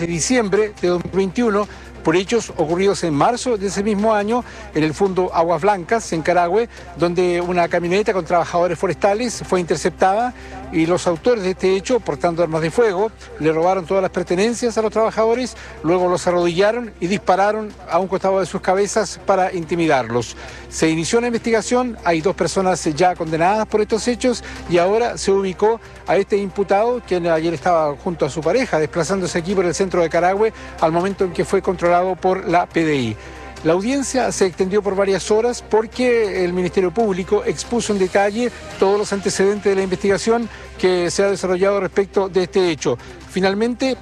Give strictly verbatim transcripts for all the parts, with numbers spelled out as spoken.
de diciembre de dos mil veintiuno por hechos ocurridos en marzo de ese mismo año en el fondo Aguas Blancas, en Carahue, donde una camioneta con trabajadores forestales fue interceptada y los autores de este hecho, portando armas de fuego, le robaron todas las pertenencias a los trabajadores, luego los arrodillaron y dispararon a un costado de sus cabezas para intimidarlos. Se inició una investigación, hay dos personas ya condenadas por estos hechos y ahora se ubicó a este imputado, quien ayer estaba junto a su pareja, desplazándose aquí por el centro de Carahue al momento en que fue controlado por la P D I. La audiencia se extendió por varias horas porque el Ministerio Público expuso en detalle todos los antecedentes de la investigación que se ha desarrollado respecto de este hecho. Finalmente,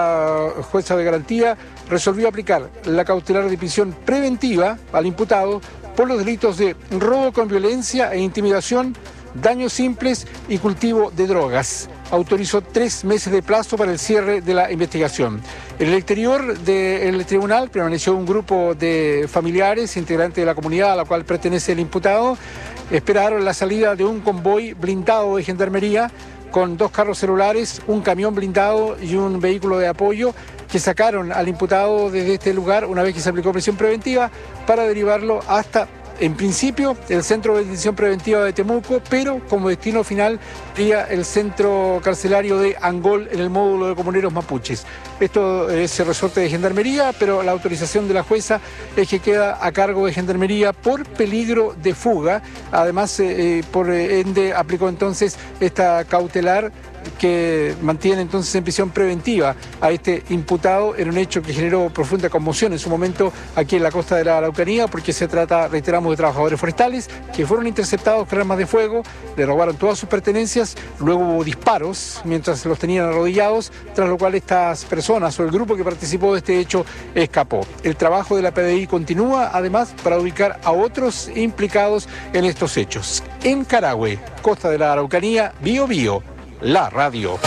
la jueza de garantía resolvió aplicar la cautelar de prisión preventiva al imputado por los delitos de robo con violencia e intimidación, daños simples y cultivo de drogas. Autorizó tres meses de plazo para el cierre de la investigación. En el exterior del tribunal permaneció un grupo de familiares, integrantes de la comunidad a la cual pertenece el imputado. Esperaron la salida de un convoy blindado de gendarmería con dos carros celulares, un camión blindado y un vehículo de apoyo que sacaron al imputado desde este lugar una vez que se aplicó prisión preventiva para derivarlo hasta, en principio, el Centro de Detención Preventiva de Temuco, pero como destino final sería el centro carcelario de Angol en el módulo de comuneros mapuches. Esto es resorte de Gendarmería, pero la autorización de la jueza es que queda a cargo de Gendarmería por peligro de fuga. Además, eh, por ende, aplicó entonces esta cautelar que mantiene entonces en prisión preventiva a este imputado en un hecho que generó profunda conmoción en su momento aquí en la costa de la Araucanía, porque se trata, reiteramos, de trabajadores forestales que fueron interceptados con armas de fuego, le robaron todas sus pertenencias, luego hubo disparos mientras los tenían arrodillados, tras lo cual estas personas o el grupo que participó de este hecho escapó. El trabajo de la P D I continúa, además, para ubicar a otros implicados en estos hechos. En Carahue, costa de la Araucanía, Bío Bío, la radio.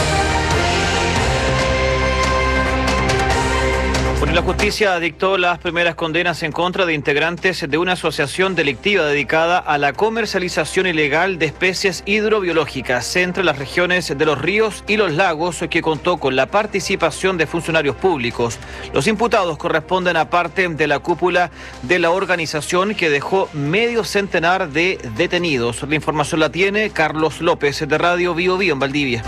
Bueno, la justicia dictó las primeras condenas en contra de integrantes de una asociación delictiva dedicada a la comercialización ilegal de especies hidrobiológicas entre las regiones de los ríos y los lagos, que contó con la participación de funcionarios públicos. Los imputados corresponden a parte de la cúpula de la organización, que dejó medio centenar de detenidos. La información la tiene Carlos López, de Radio Bío Bío en Valdivia.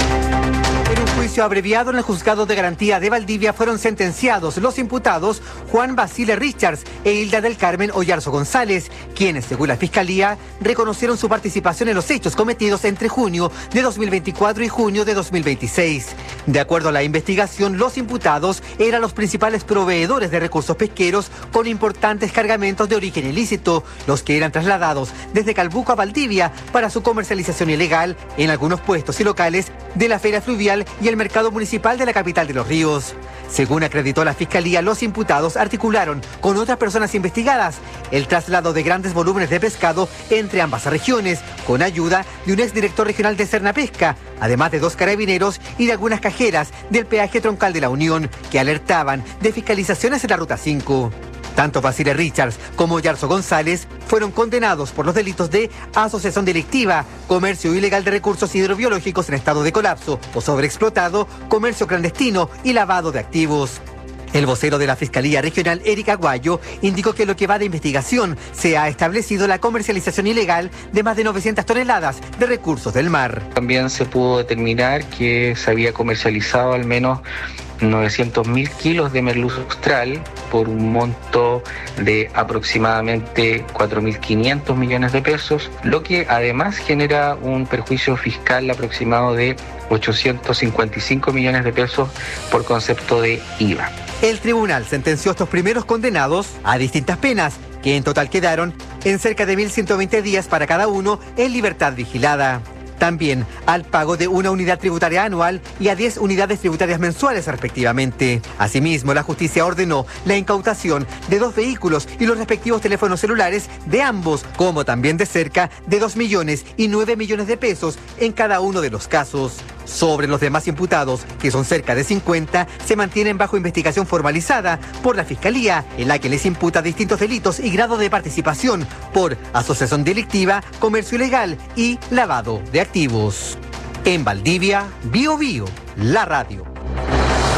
En un juicio abreviado en el Juzgado de Garantía de Valdivia fueron sentenciados los imputados Juan Basile Richards e Hilda del Carmen Oyarzo González, quienes, según la Fiscalía, reconocieron su participación en los hechos cometidos entre junio de dos mil veinticuatro y junio de dos mil veintiséis. De acuerdo a la investigación, los imputados eran los principales proveedores de recursos pesqueros con importantes cargamentos de origen ilícito, los que eran trasladados desde Calbuco a Valdivia para su comercialización ilegal en algunos puestos y locales de la Feria Fluvial y el Mercado Municipal de la capital de Los Ríos. Según acreditó la Fiscalía, los imputados articularon con otras personas investigadas el traslado de grandes volúmenes de pescado entre ambas regiones, con ayuda de un exdirector regional de Cernapesca, además de dos carabineros y de algunas cajeras del peaje troncal de la Unión, que alertaban de fiscalizaciones en la Ruta cinco. Tanto Basile Richards como Oyarzo González fueron condenados por los delitos de asociación delictiva, comercio ilegal de recursos hidrobiológicos en estado de colapso o sobreexplotado, comercio clandestino y lavado de activos. El vocero de la Fiscalía Regional, Eric Aguayo, indicó que en lo que va de investigación se ha establecido la comercialización ilegal de más de novecientas toneladas de recursos del mar. También se pudo determinar que se había comercializado al menos novecientos mil kilos de merluza austral por un monto de aproximadamente cuatro mil quinientos millones de pesos, lo que además genera un perjuicio fiscal aproximado de ochocientos cincuenta y cinco millones de pesos por concepto de I V A. El tribunal sentenció a estos primeros condenados a distintas penas, que en total quedaron en cerca de mil ciento veinte días para cada uno en libertad vigilada. También al pago de una unidad tributaria anual y a diez unidades tributarias mensuales respectivamente. Asimismo, la justicia ordenó la incautación de dos vehículos y los respectivos teléfonos celulares de ambos, como también de cerca de dos millones y nueve millones de pesos en cada uno de los casos. Sobre los demás imputados, que son cerca de cincuenta, se mantienen bajo investigación formalizada por la Fiscalía, en la que les imputa distintos delitos y grado de participación por asociación delictiva, comercio ilegal y lavado de activos. En Valdivia, Bío Bío, la radio.